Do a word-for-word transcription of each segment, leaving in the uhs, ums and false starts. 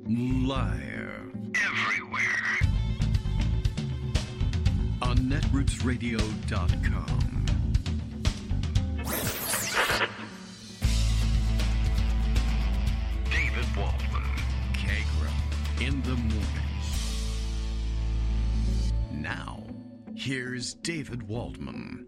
Live. Everywhere. On netroots radio dot com. David Waldman. Kagra. In the mornings. Now, here's David Waldman.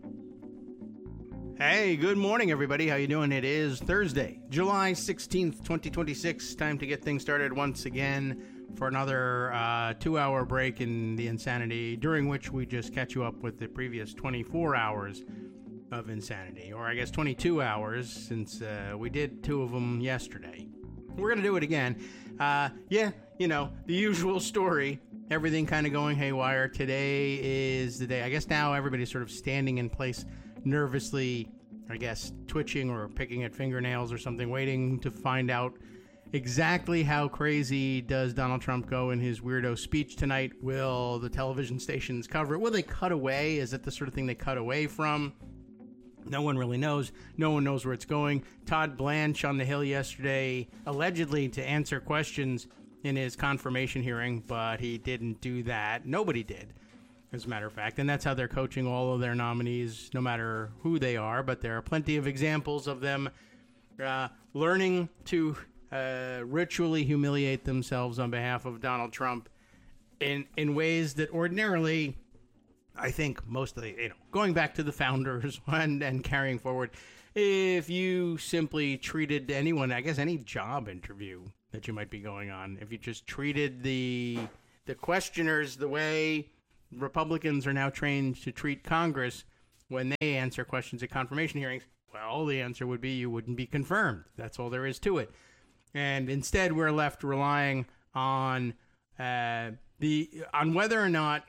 Hey, good morning, everybody. How you doing? It is Thursday, July sixteenth, twenty twenty-six. Time to get things started once again for another uh, two-hour break in the insanity, during which we just catch you up with the previous twenty-four hours of insanity, or I guess twenty-two hours, since uh, we did two of them yesterday. We're going to do it again. Uh, yeah, you know, the usual story. Everything kind of going haywire. Today is the day. I guess now everybody's sort of standing in place, nervously, I guess, twitching or picking at fingernails or something, waiting to find out exactly how crazy does Donald Trump go in his weirdo speech tonight. Will the television stations cover it? Will they cut away? Is it the sort of thing they cut away from? No one really knows. No one knows where it's going. Todd Blanche on the Hill yesterday, allegedly to answer questions in his confirmation hearing, but he didn't do that. Nobody did, as a matter of fact, and that's how they're coaching all of their nominees, no matter who they are. But there are plenty of examples of them uh, learning to uh, ritually humiliate themselves on behalf of Donald Trump in in ways that ordinarily, I think, mostly, you know, going back to the founders and, and carrying forward, if you simply treated anyone, I guess any job interview that you might be going on, if you just treated the the questioners the way Republicans are now trained to treat Congress when they answer questions at confirmation hearings, well, the answer would be you wouldn't be confirmed. That's all there is to it. And instead, we're left relying on uh, the on whether or not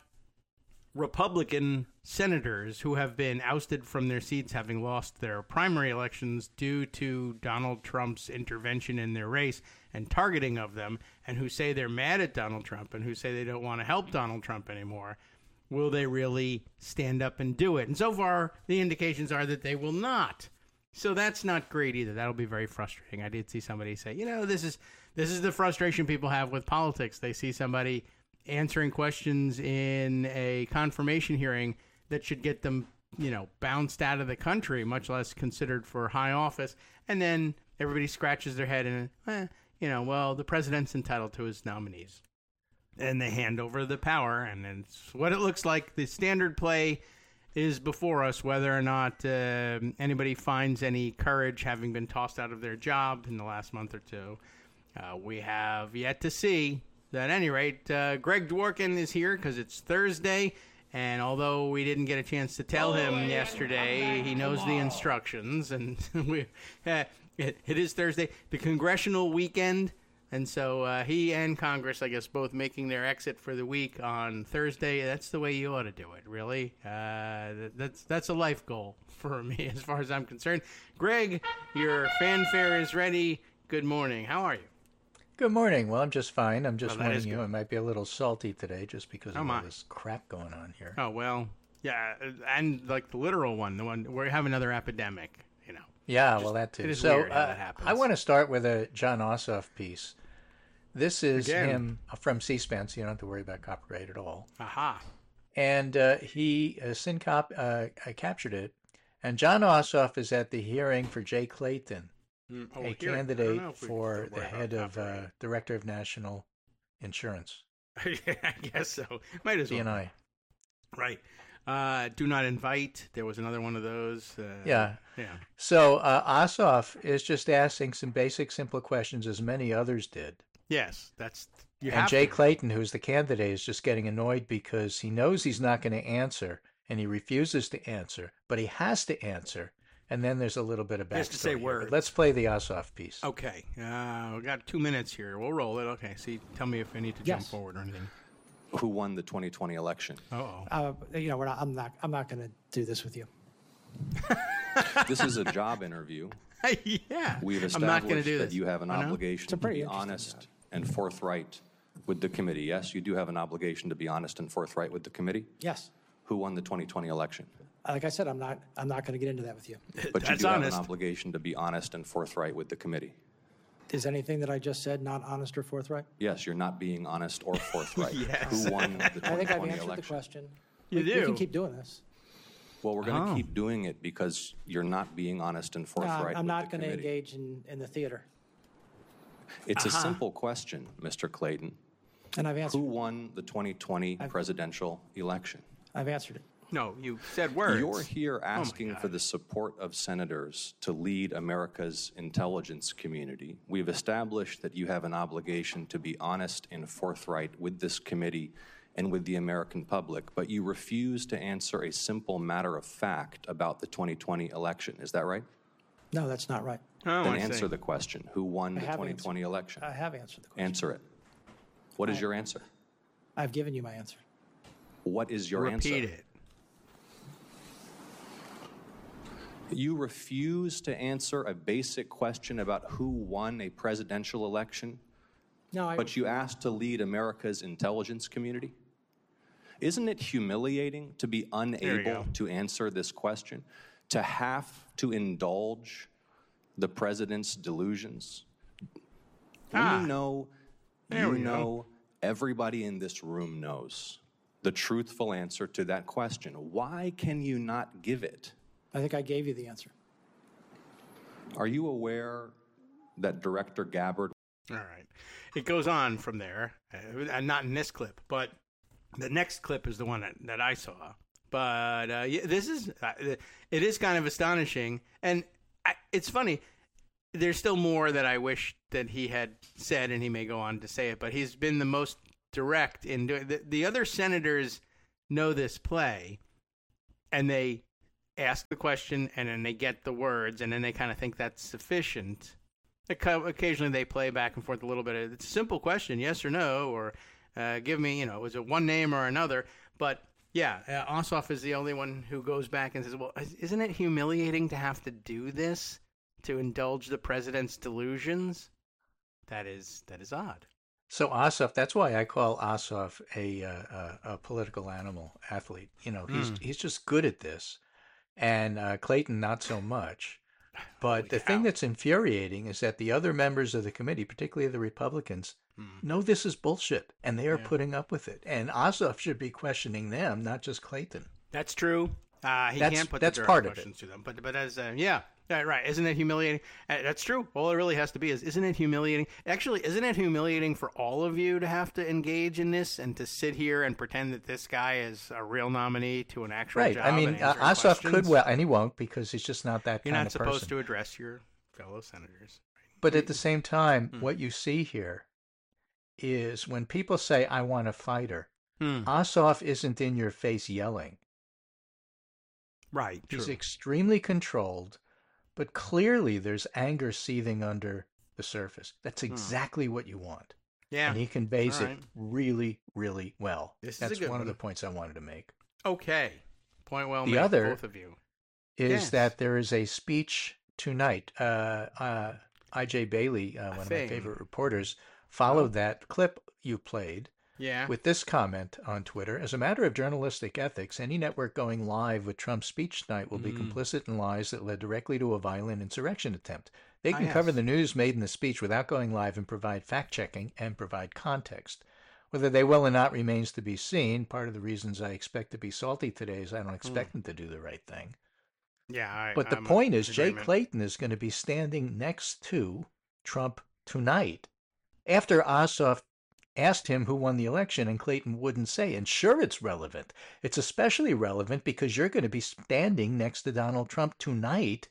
Republican senators who have been ousted from their seats, having lost their primary elections due to Donald Trump's intervention in their race and targeting of them, and who say they're mad at Donald Trump and who say they don't want to help Donald Trump anymore, will they really stand up and do it? And so far, the indications are that they will not. So that's not great either. That'll be very frustrating. I did see somebody say, you know, this is this is the frustration people have with politics. They see somebody answering questions in a confirmation hearing that should get them, you know, bounced out of the country, much less considered for high office. And then everybody scratches their head and, eh, you know, well, the president's entitled to his nominees. And they hand over the power, and it's what it looks like. The standard play is before us, whether or not uh, anybody finds any courage having been tossed out of their job in the last month or two. Uh, we have yet to see. At any rate, uh, Greg Dworkin is here because it's Thursday, and although we didn't get a chance to tell him yesterday, he knows the instructions, and we, uh, it, it is Thursday, the congressional weekend. And so uh, he and Congress, I guess, both making their exit for the week on Thursday. That's the way you ought to do it, really. Uh, that's that's a life goal for me as far as I'm concerned. Greg, your fanfare is ready. Good morning. How are you? Good morning. Well, I'm just fine. I'm just well, warning you. I might be a little salty today just because oh, of my. all this crap going on here. Oh, well, yeah, and like the literal one, the one where we have another epidemic, you know. Yeah, just, well, that too. It is so weird how uh, that happens. I want to start with a John Ossoff piece. This is Again. him from C-SPAN, so you don't have to worry about copyright at all. Aha. And uh, he, uh, Syncop, uh, I captured it. And John Ossoff is at the hearing for Jay Clayton, Mm, oh, a here, candidate we for the worry head about of uh, Director of National Insurance. I guess so. Might as well. D and I. Right. Uh, do not invite. There was another one of those. Uh, Yeah. Yeah. So uh, Ossoff is just asking some basic, simple questions, as many others did. Yes, that's. You and have Jay to. Clayton, who's the candidate, is just getting annoyed because he knows he's not going to answer, and he refuses to answer, but he has to answer. And then there's a little bit of backstory. He has to say here. words. But let's play the Ossoff piece. Okay. Uh, we got two minutes here. We'll roll it. Okay. See, tell me if I need to Yes. jump forward or anything. Who won the twenty twenty election? Uh-oh. Uh, you know, we're not, I'm not. I'm not going to do this with you. This is a job interview. yeah. We've I'm not going to established do that this. you have an Oh, no? obligation It's a to pretty be interesting honest job. and forthright with the committee. Yes, you do have an obligation to be honest and forthright with the committee. Yes. Who won the twenty twenty election? Like I said, I'm not. I'm not going to get into that with you. But you That's do honest. have an obligation to be honest and forthright with the committee. Is anything that I just said not honest or forthright? Yes, you're not being honest or forthright. Yes. Who won the I think I've twenty twenty answered election? the question. You we, do? We can keep doing this. Well, we're going to Oh. keep doing it because you're not being honest and No, forthright. I'm with not the going to committee. engage in, in the theater. It's Uh-huh. a simple question, Mister Clayton. And I've Who answered. won the twenty twenty presidential election? I've answered it. No, you said words. You're here asking God. for the support of senators to lead America's intelligence community. We've established that you have an obligation to be honest and forthright with this committee and with the American public, but you refuse to answer a simple matter of fact about the twenty twenty election. Is that right? No, that's not right. Oh, Then I answer see. the question. Who won the have twenty twenty election? I have answered the question. Answer it. What is your answer? I've given you my answer. What is your answer? Repeat it. You refuse to answer a basic question about who won a presidential election, No, I, but you asked to lead America's intelligence community? Isn't it humiliating to be unable go. to answer this question, to have to indulge the president's delusions? Ah, you know, there you we go. know, everybody in this room knows the truthful answer to that question. Why can you not give it? I think I gave you the answer. Are you aware that Director Gabbard All right. It goes on from there, uh, not in this clip, but the next clip is the one that, that I saw. But uh, yeah, this is, uh, it is kind of astonishing. And I, it's funny, there's still more that I wish that he had said, and he may go on to say it, but he's been the most direct in doing the, the other senators know this play, and they ask the question, and then they get the words, and then they kind of think that's sufficient. Occa- Occasionally they play back and forth a little bit. It's a simple question, yes or no, or uh, give me, you know, was it one name or another? But yeah, uh, Ossoff is the only one who goes back and says, well, isn't it humiliating to have to do this, to indulge the president's delusions? That is that is odd. So Ossoff, that's why I call Ossoff a, uh, a, a political animal athlete. You know, he's Mm. he's just good at this, and uh, Clayton not so much. But Holy the cow. thing that's infuriating is that the other members of the committee, particularly the Republicans, Mm. know this is bullshit, and they are Yeah. putting up with it. And Ossoff should be questioning them, not just Clayton. That's true. Uh, he That's- can't put that's the direct part of it. questions to them. But but as uh, yeah, yeah, right. Isn't it humiliating? Uh, that's true. All it really has to be is, isn't it humiliating? Actually, isn't it humiliating for all of you to have to engage in this and to sit here and pretend that this guy is a real nominee to an actual Right. job? I mean, and uh, answering Ossoff could questions? well, and he won't because he's just not that You're kind not of supposed person. to address your fellow senators. But at the same time, Hmm. what you see here is when people say, I want a fighter, Hmm. Ossoff isn't in your face yelling. Right. He's True. extremely controlled, but clearly there's anger seething under the surface. That's exactly what you want. Yeah. And he conveys All it right. really, really well. This is a That's good one of one. the points I wanted to make. Okay. Point well The made, other- both of you. Is Yes. that there is a speech tonight. Uh, uh, I J Bailey, uh, A one of thing. my favorite reporters, followed that clip you played Yeah. with this comment on Twitter. As a matter of journalistic ethics, any network going live with Trump's speech tonight will be Mm. complicit in lies that led directly to a violent insurrection attempt. They Ah, can cover yes. the news made in the speech without going live and provide fact-checking and provide context. Whether they will or not remains to be seen. Part of the reasons I expect to be salty today is I don't expect them to do the right thing. Yeah. I, But the I'm point in is, Jay agreement. Clayton is going to be standing next to Trump tonight after Ossoff asked him who won the election, and Clayton wouldn't say. And sure, it's relevant. It's especially relevant because you're going to be standing next to Donald Trump tonight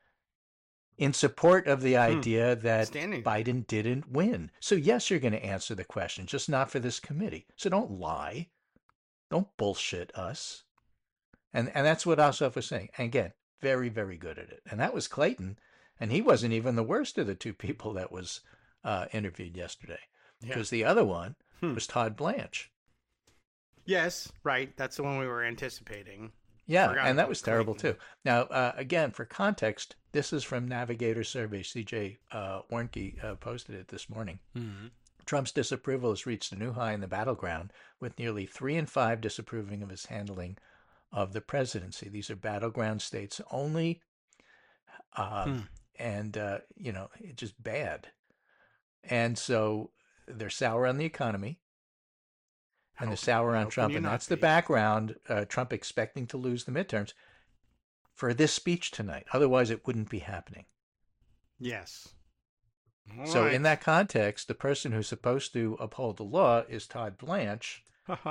in support of the idea that Hmm. Standing. Biden didn't win. So yes, you're going to answer the question, just not for this committee. So don't lie. Don't bullshit us. And and that's what Ossoff was saying. And again, very, very good at it. And that was Clayton. And he wasn't even the worst of the two people that was uh, interviewed yesterday. Yeah. Because the other one Hmm. was Todd Blanche. Yes. Right. That's the one we were anticipating. Yeah, Forgot and that about was terrible Clayton. too. Now, uh, again, for context, this is from Navigator Survey. C J uh, Warnke uh, posted it this morning. Mm-hmm. Trump's disapproval has reached a new high in the battleground, with nearly three in five disapproving of his handling of the presidency. These are battleground states only, uh, Hmm. and uh, you know, it's just bad. And so they're sour on the economy, and How they're can- sour how on can Trump. you And not that's the be? background, uh, Trump expecting to lose the midterms for this speech tonight. Otherwise, it wouldn't be happening. Yes. All So right. in that context, the person who's supposed to uphold the law is Todd Blanche.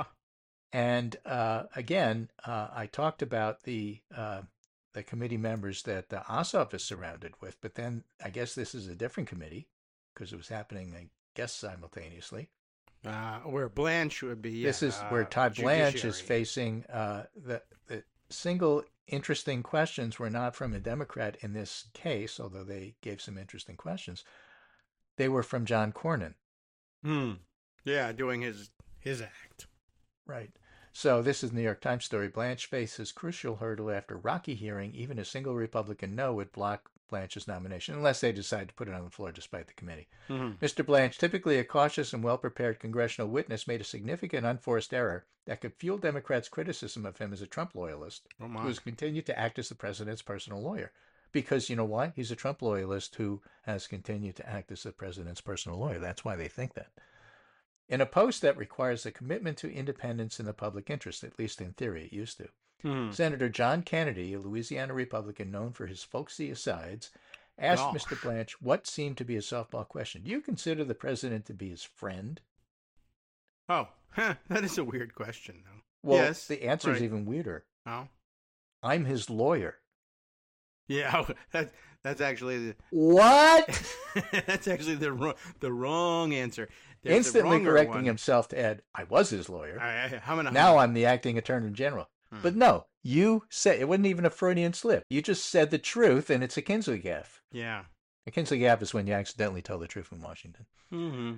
And uh, again, uh, I talked about the uh, the committee members that the Ossoff is surrounded with, but then I guess this is a different committee because it was happening, I guess, simultaneously. uh, where Blanche would be. This yeah, is uh, where Todd Blanche is judiciary. facing uh, the, the single interesting questions were not from a Democrat in this case, although they gave some interesting questions. They were from John Cornyn. Hmm. Yeah, doing his his act. Right. So this is the New York Times story. Blanche faces crucial hurdle after rocky hearing. Even a single Republican no would block Blanche's nomination, unless they decide to put it on the floor despite the committee. Mm-hmm. Mister Blanche, typically a cautious and well-prepared congressional witness, made a significant unforced error that could fuel Democrats' criticism of him as a Trump loyalist Oh who my. has continued to act as the president's personal lawyer. Because you know why? He's a Trump loyalist who has continued to act as the president's personal lawyer. That's why they think that. In a post that requires a commitment to independence in the public interest, at least in theory it used to. Hmm. Senator John Kennedy, a Louisiana Republican known for his folksy asides, asked Gosh. Mister Blanche what seemed to be a softball question. Do you consider the president to be his friend? Oh, huh, that is a weird question, though. Well, yes. the answer is right. even weirder. Oh. I'm his lawyer. Yeah, oh, that that's actually the What? that's actually the wrong, the wrong answer. There's the Instantly wronger correcting one. himself to add, I was his lawyer. I, I, how many, Now I'm the acting attorney general. Hmm. But no, you said it wasn't even a Freudian slip. You just said the truth, and it's a Kinsley gaffe. Yeah. A Kinsley gaffe is when you accidentally tell the truth in Washington. Mm-hmm.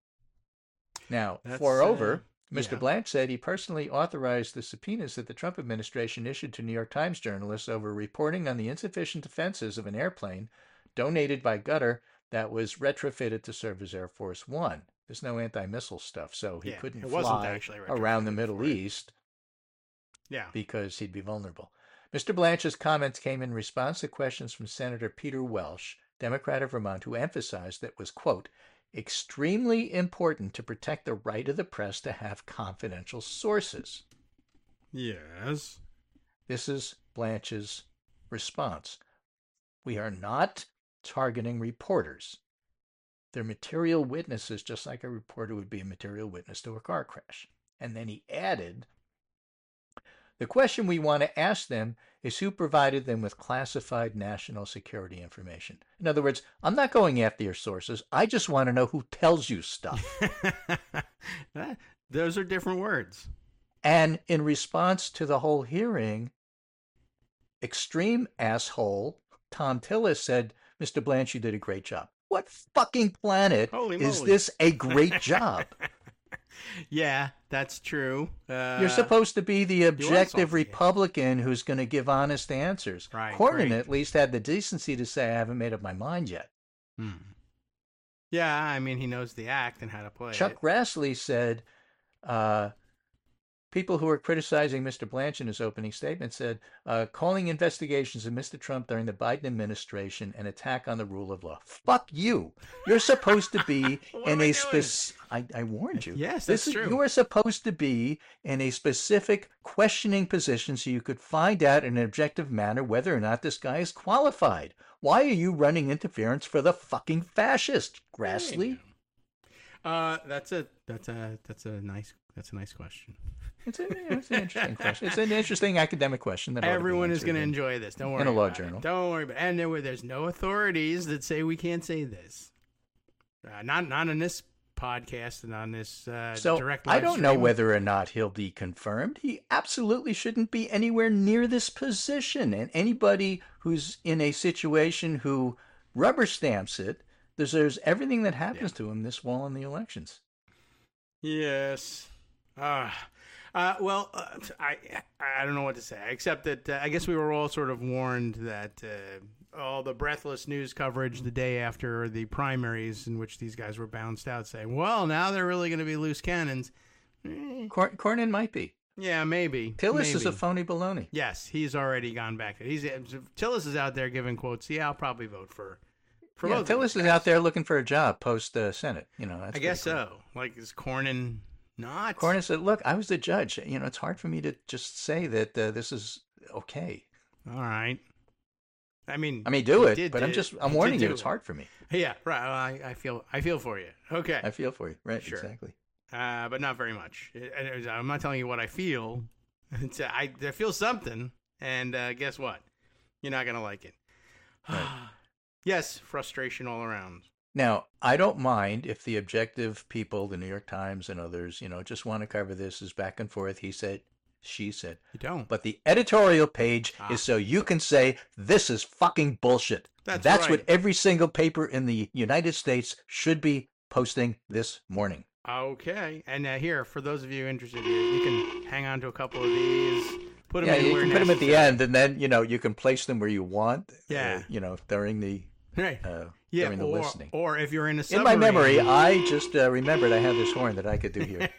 Now, That's, moreover, uh, Mister yeah. Blanche said he personally authorized the subpoenas that the Trump administration issued to New York Times journalists over reporting on the insufficient defenses of an airplane donated by Qatar that was retrofitted to serve as Air Force One. There's no anti-missile stuff, so he Yeah, couldn't it wasn't fly actually around the retrofitted Middle for it. East Yeah. because he'd be vulnerable. Mister Blanche's comments came in response to questions from Senator Peter Welch, Democrat of Vermont, who emphasized that it was, quote, extremely important to protect the right of the press to have confidential sources. Yes. This is Blanche's response. We are not targeting reporters. They're material witnesses, just like a reporter would be a material witness to a car crash. And then he added, the question we want to ask them is who provided them with classified national security information. In other words, I'm not going after your sources. I just want to know who tells you stuff. That- Those are different words. And in response to the whole hearing, extreme asshole Tom Tillis said, Mister Blanche, you did a great job. What fucking planet Holy is moly. this a great job? Yeah, that's true. Uh, You're supposed to be the objective salty. Republican who's going to give honest answers. Right, Cornyn great. at least had the decency to say, I haven't made up my mind yet. Hmm. Yeah, I mean, he knows the act and how to play Chuck it. Grassley said, uh, people who are criticizing Mister Blanche in his opening statement said, uh, calling investigations of Mister Trump during the Biden administration an attack on the rule of law. Fuck you. You're supposed to be What in am I a doing? specific... I, I warned you. Yes, This that's is, true. You are supposed to be in a specific questioning position so you could find out in an objective manner whether or not this guy is qualified. Why are you running interference for the fucking fascist, Grassley? Uh, that's a that's a that's a nice that's a nice question. It's, a, it's an interesting question. It's an interesting academic question. That ought to be Everyone is answered going to in- enjoy this. Don't worry. in a law about it. journal. Don't worry about it. And there were, there's no authorities that say we can't say this. Uh, not not on this podcast and on this uh, So direct. I live don't know stream. whether or not he'll be confirmed. He absolutely shouldn't be anywhere near this position. And anybody who's in a situation who rubber stamps it deserves everything that happens to him this fall in the elections. Yes. Uh, uh, well, uh, I I don't know what to say, except that uh, I guess we were all sort of warned that uh, all the breathless news coverage the day after the primaries in which these guys were bounced out saying, well, now they're really going to be loose cannons. Eh, Cor- Cornyn might be. yeah, maybe. Tillis is a maybe. phony baloney. Yes, he's already gone back. He's Tillis is out there giving quotes. Yeah, I'll probably vote for For Yeah, both of these Tillis is guys. out there looking for a job post uh, Senate. You know, that's I guess pretty cool. so. Like, is Cornyn not? Cornyn said, "Look, I was the judge. You know, it's hard for me to just say that uh, this is okay. All right. I mean, I mean, do he it, did but I'm do- just he I'm did warning you. do It's it. hard for me. Yeah, right. Well, I, I feel I feel for you. Okay. I feel for you. Right? Sure. Exactly. Uh, but not very much. It- it- I'm not telling you what I feel. It's, I, I feel something, and uh, guess what? You're not gonna like it. Yes, frustration all around. Now, I don't mind if the objective people, the New York Times and others, you know, just want to cover this as back and forth. He said, she said. You don't. But the editorial page Ah. is so you can say, this is fucking bullshit. That's what right. every single paper in the United States should be posting this morning. Okay. And uh, here, for those of you interested, you, you can hang on to a couple of these. Put them Yeah, in you where can put them at the necessary. end, and then, you know, you can place them where you want. Yeah. Uh, you know, during the Right. uh, Yeah, during the or, listening. or if you're in a In submarine. my memory, I just uh, remembered I had this horn that I could do here.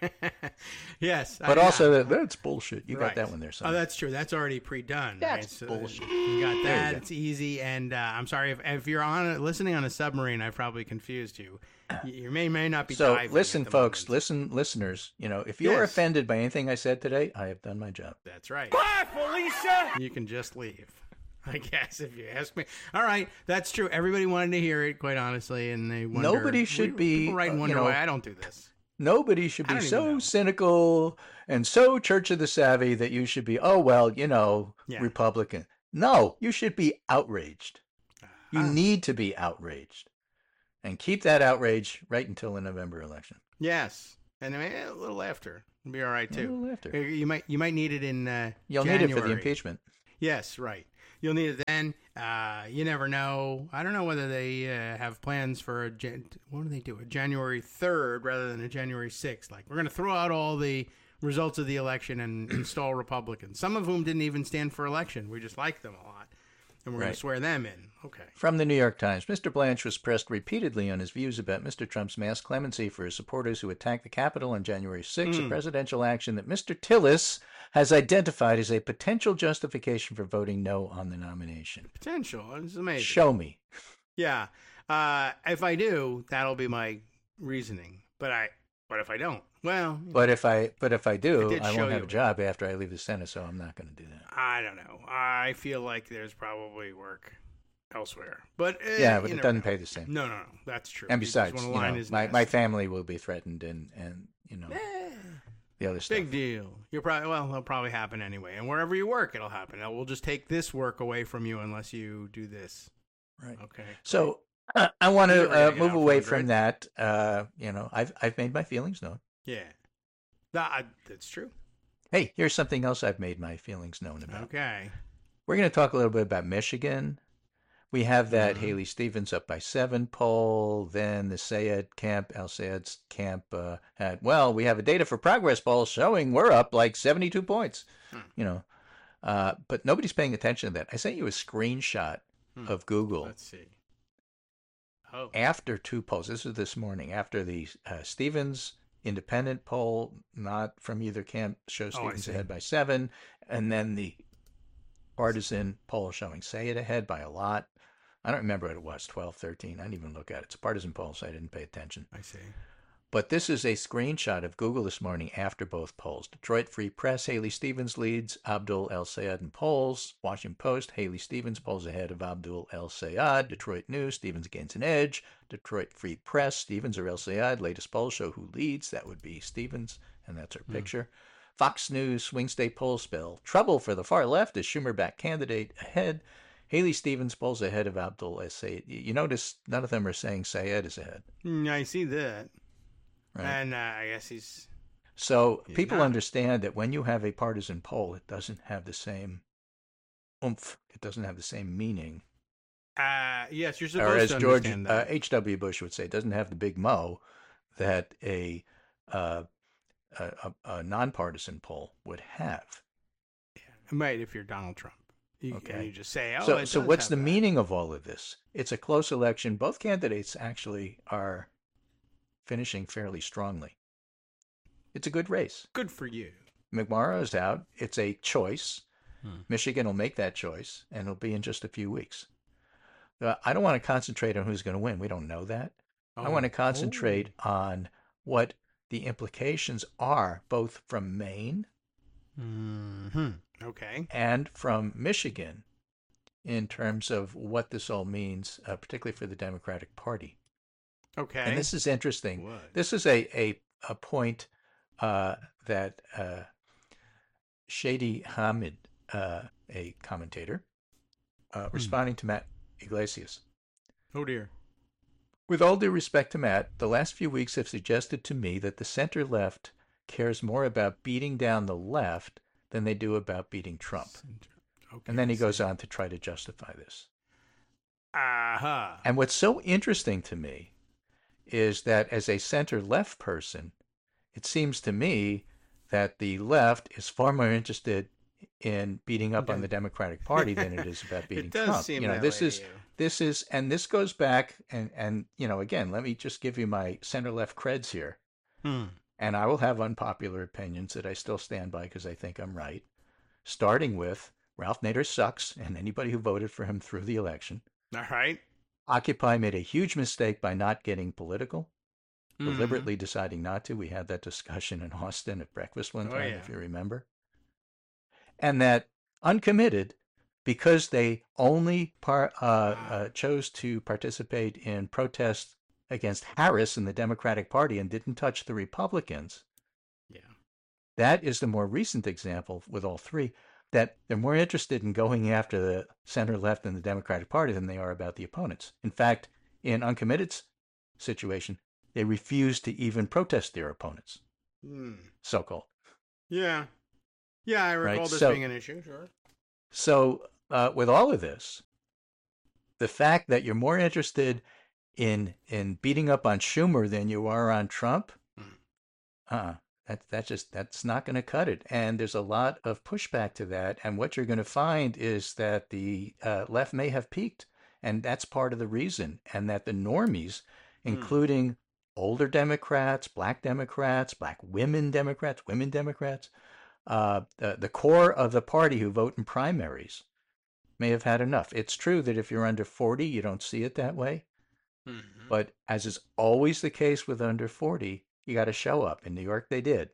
Yes. But I, also, that's bullshit. You right. got that one there, son. Oh, that's true. That's already pre-done. That's right? bullshit. You got There you that. go. It's easy. And uh, I'm sorry if, if you're on a, listening on a submarine, I probably confused you. You, you may may not be. So diving listen, at the folks, moment. listen, listeners. You know, if you're Yes. offended by anything I said today, I have done my job. That's right. Bye, Felicia. You can just leave, I guess, if you ask me. All right, that's true. Everybody wanted to hear it, quite honestly, and they wonder. Nobody should we- be, People write and uh, wonder you know, why I don't do this. Nobody should I be don't even so know. cynical and so Church of the Savvy that you should be, oh, well, you know, Yeah. Republican. No, you should be outraged. You Ah. need to be outraged. And keep that outrage right until the November election. Yes, and I mean, a little after, it'll be all right A too. little after. You might you might need it in. Uh, You'll need it for the January. impeachment. Yes, right. You'll need it then. Uh, you never know. I don't know whether they uh, have plans for a Jan- what do they do? A January third rather than a January sixth. Like we're going to throw out all the results of the election and install Republicans. Some of whom didn't even stand for election. We just like them a lot, and we're going Right. to swear them in. Okay. From the New York Times, Mister Blanche was pressed repeatedly on his views about Mister Trump's mass clemency for his supporters who attacked the Capitol on January sixth, Hmm. a presidential action that Mister Tillis has identified as a potential justification for voting no on the nomination. Potential. It's amazing. Show me. Yeah. Uh, if I do, that'll be my reasoning. But I. But if I don't, well, But if I but if I I do, did I show won't have you. a job after I leave the Senate, so I'm not going to do that. I don't know. I feel like there's probably work elsewhere. But uh, Yeah, but you it never doesn't know. pay the same. No, no, no. That's true. And Because besides, when a you line know, is my, my nested- family will be threatened, and, and you know Eh, the other stuff. big deal. You're probably well. It'll probably happen anyway. And wherever you work, it'll happen. We'll just take this work away from you unless you do this. Right. Okay. So uh, I want You're to never gonna uh, get move off away one, from right? that. Uh, you know, I've I've made my feelings known. Yeah. That, I- that's true. Hey, here's something else I've made my feelings known about. Okay. We're going to talk a little bit about Michigan. We have that Mhm. Haley Stevens up by seven poll. Then the Sayed camp, Al Sayed's camp uh, had, well, we have a data for progress poll showing we're up like seventy-two points, Hmm. you know. Uh, but nobody's paying attention to that. I sent you a screenshot Hmm. of Google Let's see. Oh. after two polls. This is this morning, after the uh, Stevens independent poll, not from either camp, shows Oh, I Stevens see. ahead by seven, and then the partisan poll showing Sayed ahead by a lot. I don't remember what it was, twelve, thirteen. I didn't even look at it. It's a partisan poll, so I didn't pay attention. I see. But this is a screenshot of Google this morning after both polls. Detroit Free Press, Haley Stevens leads Abdul El Sayed in polls. Washington Post, Haley Stevens polls ahead of Abdul El Sayed. Detroit News, Stevens gains an edge. Detroit Free Press, Stevens or El Sayed. Latest polls show who leads. That would be Stevens, and that's her picture. Fox News, swing state polls spell trouble for the far left as Schumer back candidate ahead. Haley Stevens polls ahead of Abdul El Sayed. You notice none of them are saying Sayed is ahead. Mm, I see that. Right. And uh, I guess he's. So He's people not. understand that when you have a partisan poll, it doesn't have the same oomph. It doesn't have the same meaning. Uh, yes, you're Or supposed as to George understand uh, that. H W. Bush would say, it doesn't have the big mo that a uh, a, a, a nonpartisan poll would have. Right, if you're Donald Trump. You, Okay. and you just say, oh, so it so does what's have the that. meaning of all of this? It's a close election. Both candidates actually are finishing fairly strongly. It's a good race. Good for you. McMorrow is out. It's a choice. Hmm. Michigan will make that choice, and it'll be in just a few weeks. uh, I don't want to concentrate on who's going to win. We don't know that. Oh. I want to concentrate oh. on what the implications are, both from Maine mm-hmm. okay. and from Michigan, in terms of what this all means, uh, particularly for the Democratic Party. Okay. And this is interesting. What? This is a, a, a point uh, that uh, Shadi Hamid, uh, a commentator, uh, hmm. responding to Matt Iglesias. Oh, dear. With all due respect to Matt, the last few weeks have suggested to me that the center-left cares more about beating down the left than they do about beating Trump. Okay, and then he goes on to try to justify this. Uh-huh. And what's so interesting to me is that as a center-left person, it seems to me that the left is far more interested in beating up okay. on the Democratic Party than it is about beating it does Trump. Seem you know, that this way is to you. this is and this goes back and and you know, again, let me just give you my center-left creds here. Hmm. And I will have unpopular opinions that I still stand by because I think I'm right. Starting with Ralph Nader sucks, and anybody who voted for him through the election. All right. Occupy made a huge mistake by not getting political, mm-hmm. deliberately deciding not to. We had that discussion in Austin at breakfast one time, oh, yeah. if you remember. And that Uncommitted, because they only par- uh, uh, chose to participate in protests against Harris and the Democratic Party and didn't touch the Republicans. Yeah. That is the more recent example with all three, that they're more interested in going after the center-left and the Democratic Party than they are about the opponents. In fact, in Uncommitted's situation, they refused to even protest their opponents, mm. so-called. Yeah. Yeah, I recall right? this so, being an issue, sure. So uh, with all of this, the fact that you're more interested in in beating up on Schumer than you are on Trump, mm. uh, that, that just, that's not going to cut it. And there's a lot of pushback to that. And what you're going to find is that the uh, left may have peaked. And that's part of the reason. And that the normies, including mm. older Democrats, black Democrats, black women Democrats, women Democrats, uh, the, the core of the party who vote in primaries may have had enough. It's true that if you're under forty, you don't see it that way. Mm-hmm. But as is always the case with under forty, you got to show up. In New York, they did.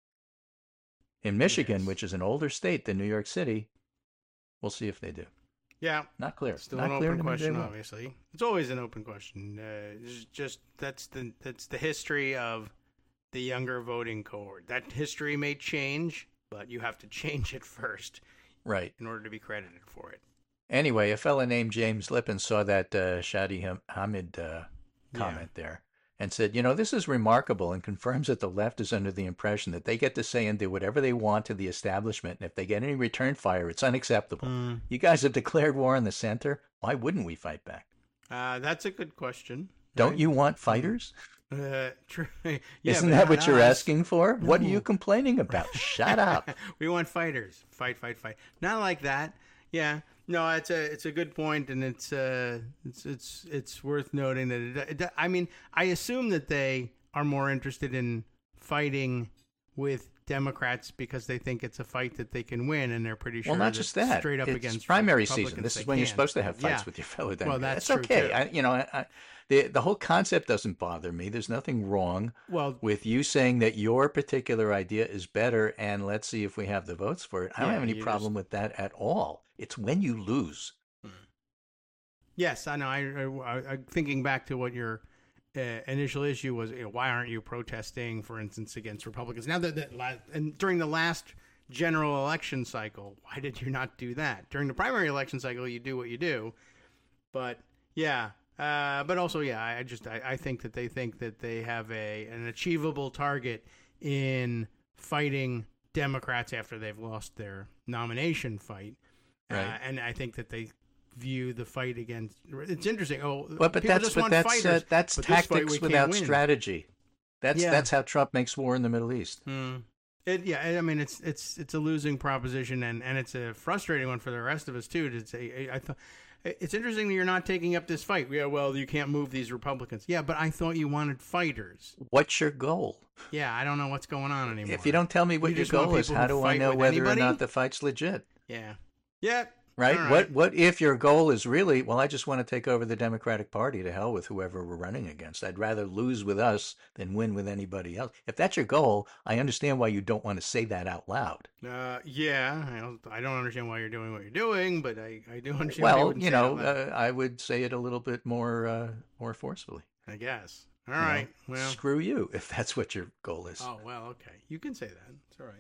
In Michigan, yes. which is an older state than New York City, we'll see if they do. Yeah. Not clear. Still Not an clear open question, will. obviously. It's always an open question. Uh, it's just that's the that's the history of the younger voting cohort. That history may change, but you have to change it first. Right. In order to be credited for it. Anyway, a fella named James Lippin saw that uh, Shadi Hamid uh, comment yeah. there and said, you know, this is remarkable and confirms that the left is under the impression that they get to say and do whatever they want to the establishment. And if they get any return fire, it's unacceptable. Mm. You guys have declared war on the center. Why wouldn't we fight back? Uh, that's a good question. Don't right? you want fighters? Uh, true. yeah, Isn't that what not you're us. asking for? No. What are you complaining about? Shut up. We want fighters. Fight, fight, fight. Not like that. Yeah. No, it's a it's a good point, and it's uh it's it's it's worth noting that it, it, I mean I assume that they are more interested in fighting with Democrats because they think it's a fight that they can win, and they're pretty sure. Well, not that just that. Straight up it's against primary Republicans season. This is they when you're can. supposed to have fights yeah. with your fellow Democrats. Well, that's it's true okay. too. I, you know, I, I, the the whole concept doesn't bother me. There's nothing wrong well, with you saying that your particular idea is better, and let's see if we have the votes for it. I don't Yeah, have any you problem just- with that at all. It's when you lose. Yes, I know. I, I, I thinking back to what your uh, initial issue was. You know, why aren't you protesting, for instance, against Republicans? Now that, that la- and during the last general election cycle, why did you not do that? During the primary election cycle, you do what you do. But yeah, uh, but also yeah, I just I, I think that they think that they have a an achievable target in fighting Democrats after they've lost their nomination fight, Right. uh, and I think that they view the fight against. It's interesting. Oh, Well, but people that's just but want that's fighters, uh, that's but this fight we tactics can't without win. strategy. That's Yeah. that's how Trump makes war in the Middle East. Hmm. It, yeah, I mean it's it's it's a losing proposition, and, and it's a frustrating one for the rest of us too. To say, I thought it's interesting that you're not taking up this fight. Yeah, well, you can't move these Republicans. Yeah, but I thought you wanted fighters. What's your goal? Yeah, I don't know what's going on anymore. If you don't tell me what You your just want goal is, people how who do I fight know with whether anybody? or not the fight's legit? Yeah, yeah, Right? All right. What what if your goal is really, well, I just want to take over the Democratic Party, to hell with whoever we're running against. I'd rather lose with us than win with anybody else. If that's your goal, I understand why you don't want to say that out loud. Uh, yeah, I don't, I don't understand why you're doing what you're doing, but I, I do understand. why Well, wouldn't you say it know, out loud, uh, I would say it a little bit more uh, more forcefully. I guess. All You know, right. Well. Screw you, if that's what your goal is. Oh well. Okay. You can say that. It's all right.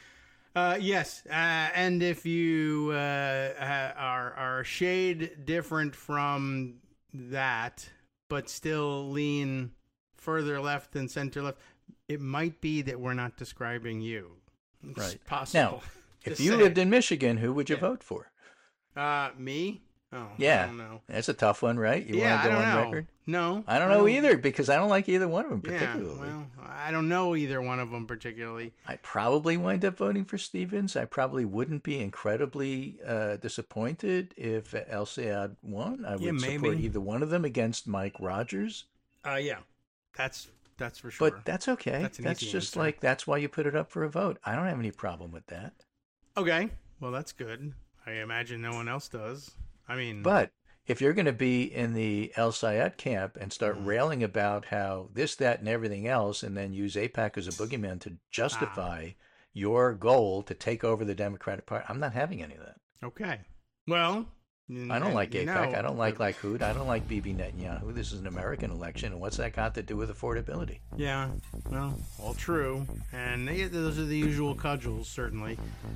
Uh, yes, uh, and if you uh, ha- are are a shade different from that, but still lean further left than center left, it might be that we're not describing you. It's Right. possible. Now, if Just you saying. lived in Michigan, who would you Yeah. vote for? uh, me? Oh, Yeah. I don't know. That's a tough one, right? You yeah, want to go I don't on know. record? No, I don't know either, because I don't like either one of them Yeah, particularly. well, I don't know either one of them particularly. I probably wind up voting for Stevens. I probably wouldn't be incredibly uh, disappointed if El Sayed won. I would Yeah, support maybe. either one of them against Mike Rogers. Uh, yeah, that's that's for sure. But that's okay. That's That's, an easy just answer. like, that's why you put it up for a vote. I don't have any problem with that. Okay, well that's good. I imagine no one else does. I mean, But if you're going to be in the El Sayed camp and start Mhm. railing about how this, that, and everything else, and then use AIPAC as a boogeyman to justify Ah. your goal to take over the Democratic Party, I'm not having any of that. okay. Well, I don't like you AIPAC. know, I don't like Likud. I don't like Bibi Netanyahu. This is an American election, and what's that got to do with affordability? Yeah, well, all true, and they, those are the usual cudgels, certainly.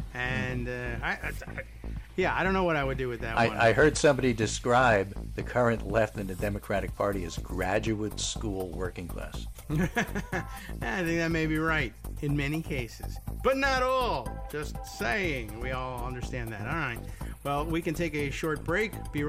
And uh, I, I, I, yeah, I don't know what I would do with that one. I, I heard somebody describe the current left in the Democratic Party as graduate school working class. I think that may be right in many cases, but not all. Just saying, we all understand that. All right. Well, we can take a short break. Be